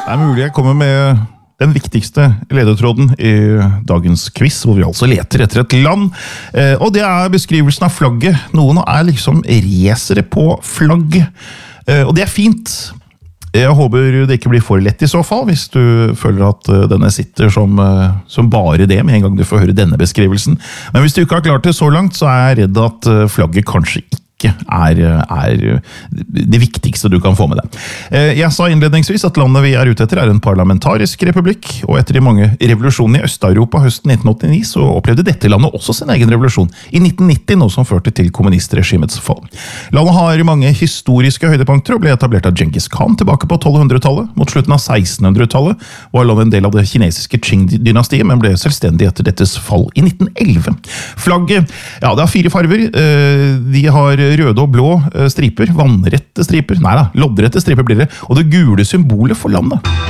Det mulig jeg kommer med den viktigste ledetråden i dagens quiz, hvor vi altså leter etter et land. Og det beskrivelsen av flagget. Noen liksom racere på flagg. Og det fint. Jeg håper det ikke blir for lett i så fall, hvis du føler at denne sitter som bare det, med en gang du får høre denne beskrivelsen. Men hvis du ikke har klart det så langt, så jeg redd at flagget kanskje ikke det viktigste du kan få med deg. Jeg sa innledningsvis at landet vi ute etter en parlamentarisk republikk, og etter de mange revolusjonene i Øst-Europa høsten 1989, så opplevde dette landet også sin egen revolusjon i 1990, noe som førte til kommunistregimets fall. Landet har mange historiske høydepunkter og ble etablert av Genghis Khan tilbake på 1200-tallet. Mot slutten av 1600-tallet var landet en del av det kinesiske Qing-dynastiet, men ble selvstendig etter dettes fall i 1911. Flagget, ja, det har 4 farver. De har røde og blå striper, vannrette striper, loddrette striper blir det, og det gule symbolet for landet.